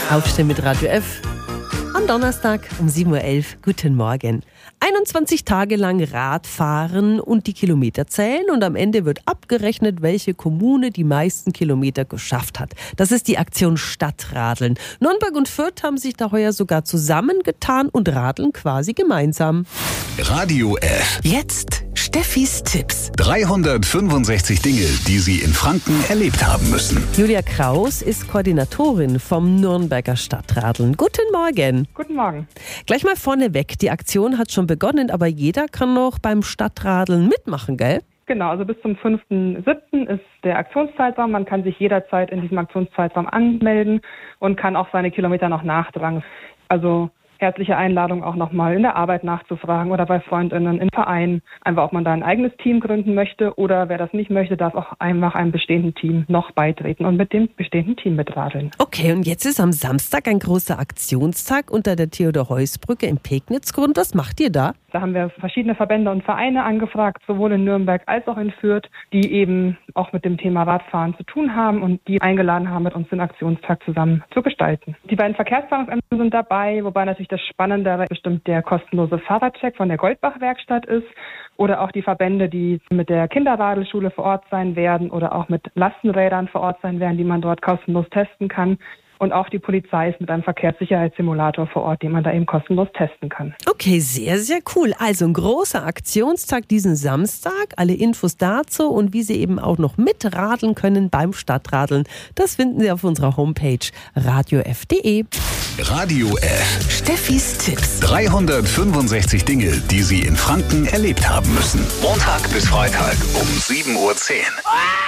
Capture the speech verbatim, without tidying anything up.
Aufstehen mit Radio F. Am Donnerstag um sieben Uhr elf. Guten Morgen. einundzwanzig Tage lang Radfahren und die Kilometer zählen und am Ende wird abgerechnet, welche Kommune die meisten Kilometer geschafft hat. Das ist die Aktion Stadtradeln. Nürnberg und Fürth haben sich da heuer sogar zusammengetan und radeln quasi gemeinsam. Radio F. Jetzt Steffis Tipps. dreihundertfünfundsechzig Dinge, die Sie in Franken erlebt haben müssen. Julia Kraus ist Koordinatorin vom Nürnberger Stadtradeln. Guten Morgen. Guten Morgen. Gleich mal vorneweg, die Aktion hat schon begonnen, aber jeder kann noch beim Stadtradeln mitmachen, gell? Genau, also bis zum fünften siebten ist der Aktionszeitraum. Man kann sich jederzeit in diesem Aktionszeitraum anmelden und kann auch seine Kilometer noch nachtragen. Also herzliche Einladung auch nochmal in der Arbeit nachzufragen oder bei Freundinnen im Verein. Einfach, ob man da ein eigenes Team gründen möchte oder wer das nicht möchte, darf auch einfach einem bestehenden Team noch beitreten und mit dem bestehenden Team mitradeln. Okay, und jetzt ist am Samstag ein großer Aktionstag unter der Theodor-Heuss-Brücke in Pegnitz-Grund. Was macht ihr da? Da haben wir verschiedene Verbände und Vereine angefragt, sowohl in Nürnberg als auch in Fürth, die eben auch mit dem Thema Radfahren zu tun haben und die eingeladen haben, mit uns den Aktionstag zusammen zu gestalten. Die beiden Verkehrswarnungsämter sind dabei, wobei natürlich das Spannendere bestimmt der kostenlose Fahrradcheck von der Goldbach-Werkstatt ist oder auch die Verbände, die mit der Kinderradelschule vor Ort sein werden oder auch mit Lastenrädern vor Ort sein werden, die man dort kostenlos testen kann. Und auch die Polizei ist mit einem Verkehrssicherheitssimulator vor Ort, den man da eben kostenlos testen kann. Okay, sehr, sehr cool. Also ein großer Aktionstag diesen Samstag. Alle Infos dazu und wie Sie eben auch noch mitradeln können beim Stadtradeln, das finden Sie auf unserer Homepage radio f punkt de. Radio F. Steffis Tipps. dreihundertfünfundsechzig Dinge, die Sie in Franken erlebt haben müssen. Montag bis Freitag um sieben Uhr zehn.